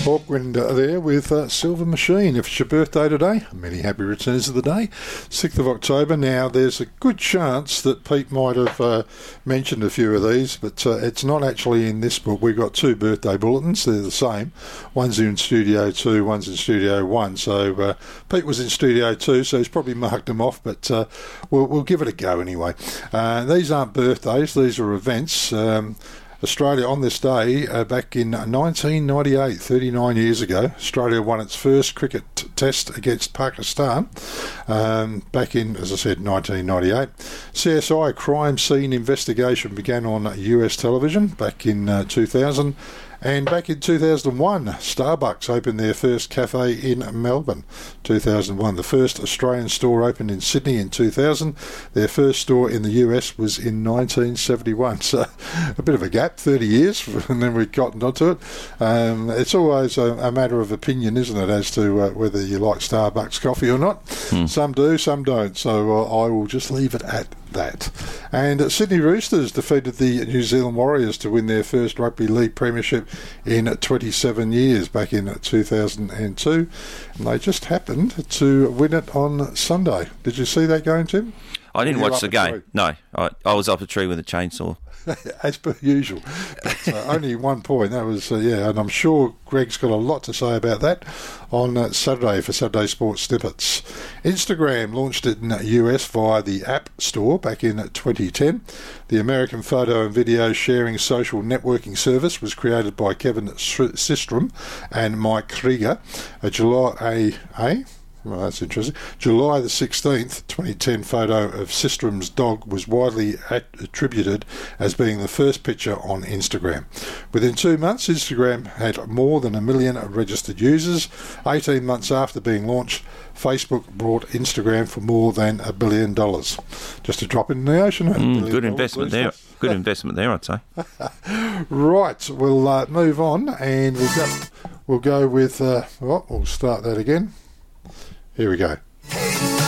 Hawkwind there with Silver Machine. If it's your birthday today, many happy returns of the day. 6th of October. Now, there's a good chance that Pete might have mentioned a few of these, but it's not actually in this book. We've got two birthday bulletins. They're the same. One's in Studio 2, one's in Studio 1. So Pete was in Studio 2, so he's probably marked them off, but we'll give it a go anyway. These aren't birthdays. These are events. Australia on this day, back in 1998, 39 years ago, Australia won its first cricket test against Pakistan, back in, as I said, 1998. CSI crime scene investigation began on US television back in 2000. And back in 2001, Starbucks opened their first cafe in Melbourne. 2001, the first Australian store opened in Sydney in 2000. Their first store in the US was in 1971. So a bit of a gap, 30 years, and then we got onto it. It's always a matter of opinion, isn't it, as to whether you like Starbucks coffee or not. Some do, some don't. So I will just leave it at that. And Sydney Roosters defeated the New Zealand Warriors to win their first rugby league premiership in 27 years back in 2002, and they just happened to win it on Sunday. Did you see that game, Tim? I didn't watch the game. No, I was up a tree with a chainsaw. As per usual. But only 1 point. That was, and I'm sure Greg's got a lot to say about that on Saturday for Saturday Sports Snippets. Instagram launched it in the US via the App Store back in 2010. The American photo and video sharing social networking service was created by Kevin Systrom and Mike Krieger. Well, that's interesting. July the 16th, 2010 photo of Systrom's dog was widely attributed as being the first picture on Instagram. Within 2 months, Instagram had more than 1 million registered users. 18 months after being launched, Facebook bought Instagram for more than $1 billion. Just a drop in the ocean. Good investment there. Good investment there, I'd say. Right, we'll move on, and we'll go with. We'll start that again. Here we go.